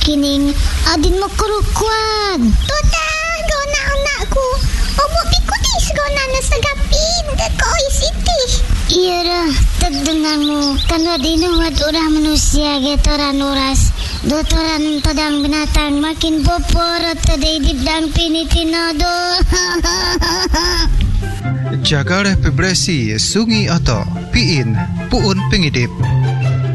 kining adin mo kurukuan. Tutang, gona anakku. Obo pikutis gona nasagapin. Kakoy siti. Iya dah, terdengar mo. Kanwa dinuhat urah manusia getoran oras. Dotoran tadang binatang makin popor tadai dibdang pinitinado. Jagar pebresi sungi ato piin puun pengidip.